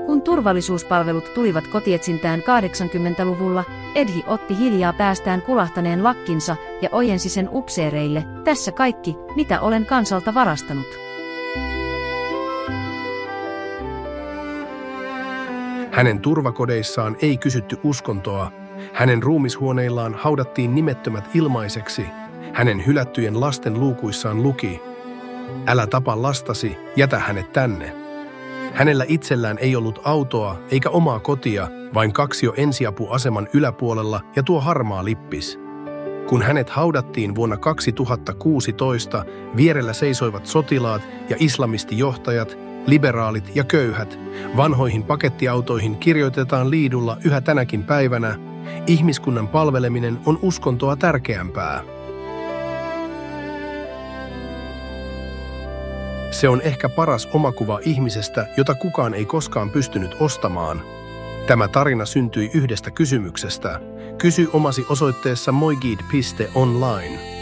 Kun turvallisuuspalvelut tulivat kotietsintään 80-luvulla, Eddie otti hiljaa päästään kulahtaneen lakkinsa ja ojensi sen upseereille. Tässä kaikki, mitä olen kansalta varastanut. Hänen turvakodeissaan ei kysytty uskontoa. Hänen ruumishuoneillaan haudattiin nimettömät ilmaiseksi. Hänen hylättyjen lasten luukuissaan luki: "Älä tapa lastasi, jätä hänet tänne." Hänellä itsellään ei ollut autoa eikä omaa kotia, vain kaksio ensiapuaseman yläpuolella ja tuo harmaa lippis. Kun hänet haudattiin vuonna 2016, vierellä seisoivat sotilaat ja islamistijohtajat, liberaalit ja köyhät. Vanhoihin pakettiautoihin kirjoitetaan liidulla yhä tänäkin päivänä: ihmiskunnan palveleminen on uskontoa tärkeämpää. Se on ehkä paras omakuva ihmisestä, jota kukaan ei koskaan pystynyt ostamaan. Tämä tarina syntyi yhdestä kysymyksestä. Kysy omasi osoitteessa moigid.online.